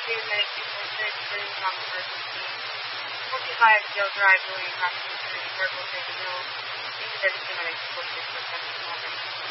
Many people say dreams on the first 45 Joe Drive, doing across the street, Circle K Hill. Thank you very much for